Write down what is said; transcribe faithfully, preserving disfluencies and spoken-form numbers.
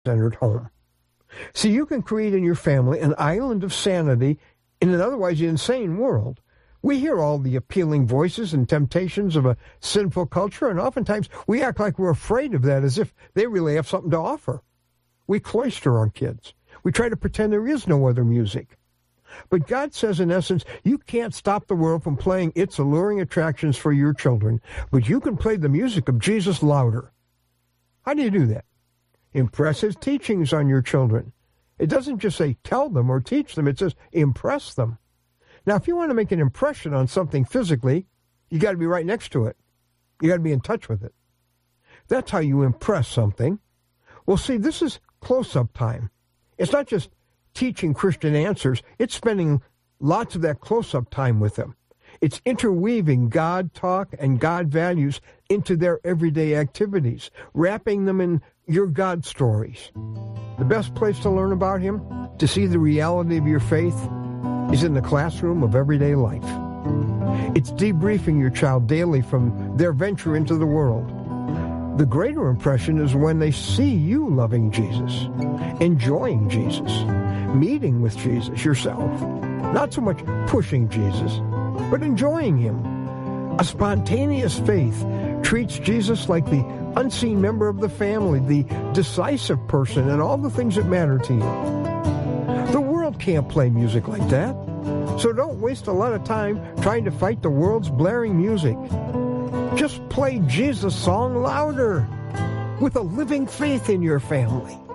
centered home. See, you can create in your family an island of sanity in an otherwise insane world. We hear all the appealing voices and temptations of a sinful culture, and oftentimes we act like we're afraid of that as if they really have something to offer. We cloister our kids. We try to pretend there is no other music. But God says, in essence, you can't stop the world from playing its alluring attractions for your children, but you can play the music of Jesus louder. How do you do that? Impress his teachings on your children. It doesn't just say tell them or teach them. It says impress them. Now, if you want to make an impression on something physically, you got to be right next to it. You got to be in touch with it. That's how you impress something. Well, see, this is close-up time. It's not just teaching Christian answers. It's spending lots of that close-up time with them. It's interweaving God talk and God values into their everyday activities, wrapping them in your God stories. The best place to learn about him, to see the reality of your faith, is in the classroom of everyday life. It's debriefing your child daily from their venture into the world. The greater impression is when they see you loving Jesus, enjoying Jesus, meeting with Jesus yourself. Not so much pushing Jesus, but enjoying him. A spontaneous faith treats Jesus like the unseen member of the family, the decisive person, and all the things that matter to you. The world can't play music like that. So don't waste a lot of time trying to fight the world's blaring music. Just play Jesus' song louder with a living faith in your family.